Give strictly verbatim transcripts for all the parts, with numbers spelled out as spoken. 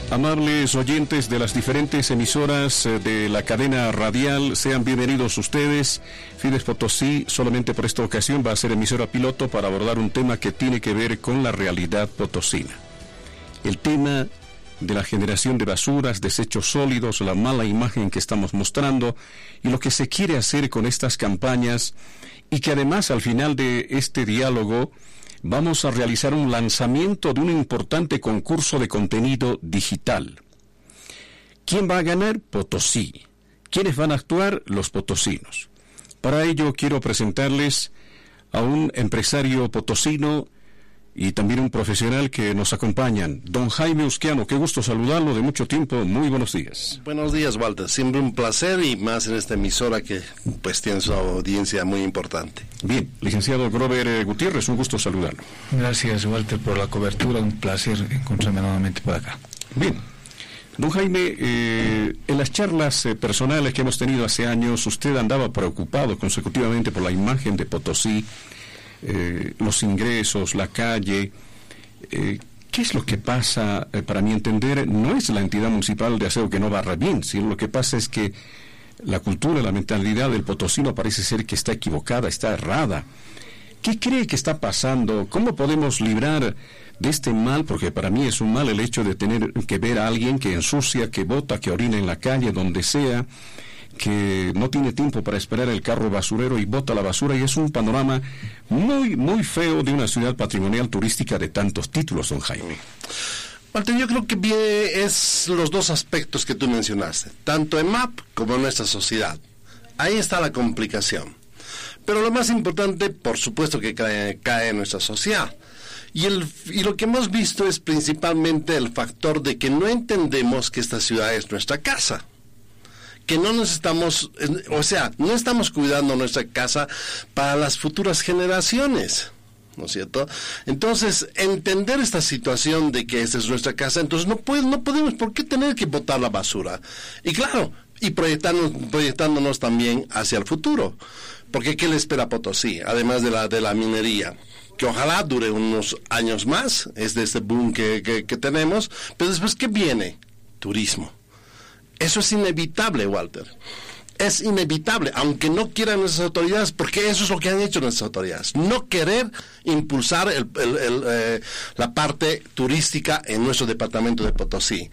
Amables oyentes de las diferentes emisoras de la cadena radial, sean bienvenidos ustedes. Fides Potosí solamente por esta ocasión va a ser emisora piloto para abordar un tema que tiene que ver con la realidad potosina. El tema de la generación de basuras, desechos sólidos, la mala imagen que estamos mostrando y lo que se quiere hacer con estas campañas, y que además al final de este diálogo vamos a realizar un lanzamiento de un importante concurso de contenido digital. ¿Quién va a ganar? Potosí. ¿Quiénes van a actuar? Los potosinos. Para ello quiero presentarles a un empresario potosino y también un profesional que nos acompañan. Don Jaime Usquiano, qué gusto saludarlo, de mucho tiempo, muy buenos días. Buenos días, Walter, siempre un placer, y más en esta emisora que pues tiene su audiencia muy importante. Bien, licenciado Grover Gutiérrez, un gusto saludarlo. Gracias, Walter, por la cobertura, un placer encontrarme nuevamente por acá. Bien, don Jaime, eh, en las charlas eh, personales que hemos tenido hace años, usted andaba preocupado consecutivamente por la imagen de Potosí, Eh, los ingresos, la calle. Eh, ¿Qué es lo que pasa? Eh, para mi entender, no es la entidad municipal de aseo que no barra bien, sino lo que pasa es que la cultura, la mentalidad del potosino parece ser que está equivocada, está errada. ¿Qué cree que está pasando? ¿Cómo podemos librar de este mal? Porque para mí es un mal el hecho de tener que ver a alguien que ensucia, que bota, que orina en la calle, donde sea, que no tiene tiempo para esperar el carro basurero y bota la basura, y es un panorama muy, muy feo de una ciudad patrimonial turística de tantos títulos, don Jaime. Walter, yo creo que bien es los dos aspectos que tú mencionaste, tanto en M A P como en nuestra sociedad. Ahí está la complicación. Pero lo más importante, por supuesto, que cae, cae en nuestra sociedad. Y, el, y lo que hemos visto es principalmente el factor de que no entendemos que esta ciudad es nuestra casa. Que no nos estamos, o sea, no estamos cuidando nuestra casa para las futuras generaciones, ¿no es cierto? Entonces, entender esta situación de que esta es nuestra casa, entonces no puede, no podemos, ¿por qué tener que botar la basura? Y claro, y proyectarnos, proyectándonos también hacia el futuro, porque ¿qué le espera a Potosí? Además de la, de la minería, que ojalá dure unos años más, es de este boom que, que, que tenemos, pero después, ¿qué viene? Turismo. Eso es inevitable, Walter. Es inevitable, aunque no quieran nuestras autoridades, porque eso es lo que han hecho nuestras autoridades. No querer impulsar el, el, el, eh, la parte turística en nuestro departamento de Potosí.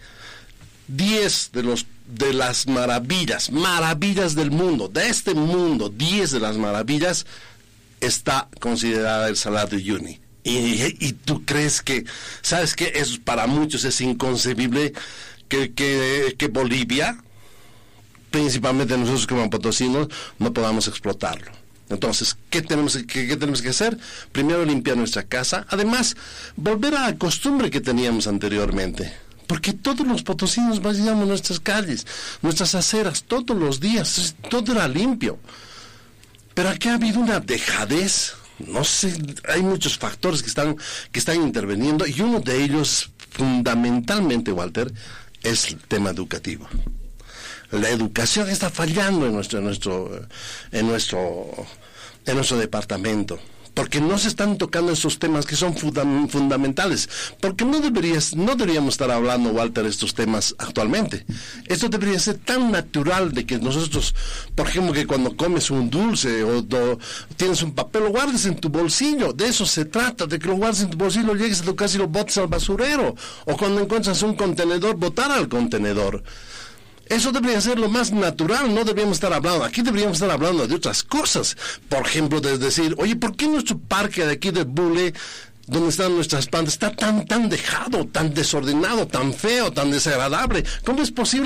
Diez de los de las maravillas, maravillas del mundo, de este mundo, diez de las maravillas, está considerada el Salar de Uyuni. Y, y, y tú crees que, ¿sabes qué? Eso para muchos es inconcebible. Que, que, que Bolivia, principalmente nosotros como potosinos, no podamos explotarlo. Entonces, ¿qué tenemos, qué, qué tenemos que hacer? Primero, limpiar nuestra casa. Además, volver a la costumbre que teníamos anteriormente. Porque todos los potosinos vaciamos nuestras calles, nuestras aceras, todos los días. Todo era limpio. Pero aquí ha habido una dejadez. No sé, hay muchos factores que están, que están interviniendo, y uno de ellos, fundamentalmente, Walter, es el tema educativo. La educación está fallando en nuestro, en nuestro, en nuestro, en nuestro departamento, porque no se están tocando esos temas que son funda- fundamentales, porque no deberías, no deberíamos estar hablando, Walter, de estos temas actualmente. Esto debería ser tan natural de que nosotros, por ejemplo, que cuando comes un dulce o, o tienes un papel, lo guardes en tu bolsillo. De eso se trata, de que lo guardes en tu bolsillo, lo llegues a tu casa y lo botes al basurero, o cuando encuentras un contenedor, botar al contenedor. Eso debería ser lo más natural, no deberíamos estar hablando, aquí deberíamos estar hablando de otras cosas. Por ejemplo, de decir, oye, ¿por qué nuestro parque de aquí de Bule, donde están nuestras plantas, está tan, tan dejado, tan desordenado, tan feo, tan desagradable? ¿Cómo es posible